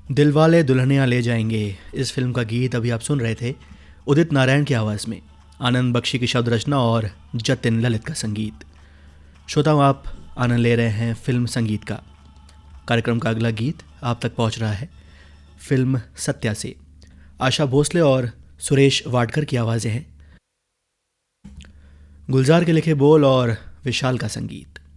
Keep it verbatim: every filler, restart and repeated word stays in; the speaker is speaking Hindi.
दिलवाले दुल्हनिया ले जाएंगे, इस फिल्म का गीत अभी आप सुन रहे थे उदित नारायण की आवाज़ में। आनंद बख्शी की शब्द रचना और जतिन ललित का संगीत। श्रोताओं, आप आनंद ले रहे हैं फिल्म संगीत का। कार्यक्रम का अगला गीत आप तक पहुंच रहा है फिल्म सत्या से। आशा भोसले और सुरेश वाडकर की आवाज़ें हैं, गुलजार के लिखे बोल और विशाल का संगीत।